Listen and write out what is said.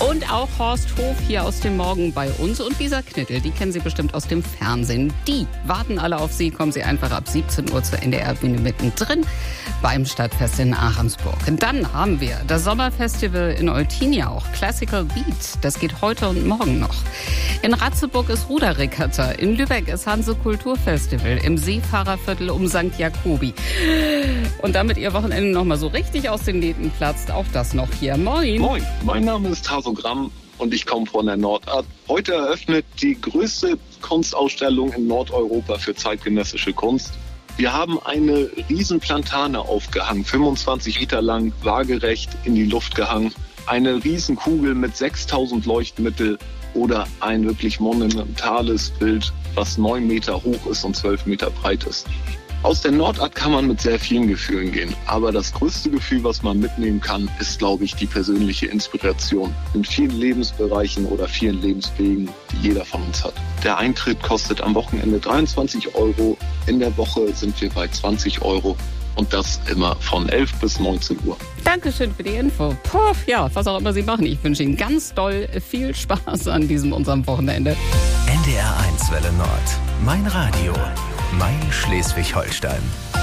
Und auch Horst Hof hier aus dem Morgen bei uns und Lisa Knittel, die kennen Sie bestimmt aus dem Fernsehen. Die warten alle auf Sie, kommen Sie einfach ab 17 Uhr zur NDR-Bühne mittendrin beim Stadtfest in Ahrensburg. Und dann haben wir das Sommerfestival in Eutin auch, Classical Beat, das geht heute und morgen noch. In Ratzeburg ist Ruderregatta, in Lübeck ist Hanse Kulturfestival, im Seefahrerviertel um St. Jakobi. Und damit Ihr Wochenende nochmal so richtig aus den Nähten platzt, auch das noch hier. Moin! Moin, mein Name ist Tasogramm und ich komme von der Nordart. Heute eröffnet die größte Kunstausstellung in Nordeuropa für zeitgenössische Kunst. Wir haben eine riesen Plantane aufgehangen, 25 Meter lang, waagerecht in die Luft gehangen. Eine riesen Kugel mit 6000 Leuchtmittel oder ein wirklich monumentales Bild, was 9 Meter hoch ist und 12 Meter breit ist. Aus der Nordart kann man mit sehr vielen Gefühlen gehen. Aber das größte Gefühl, was man mitnehmen kann, ist, glaube ich, die persönliche Inspiration in vielen Lebensbereichen oder vielen Lebenswegen, die jeder von uns hat. Der Eintritt kostet am Wochenende 23 €. In der Woche sind wir bei 20 €. Und das immer von 11 bis 19 Uhr. Dankeschön für die Info. Puh, ja, was auch immer Sie machen. Ich wünsche Ihnen ganz doll viel Spaß an unserem Wochenende. NDR 1 Welle Nord. Mein Radio. Mein Schleswig-Holstein.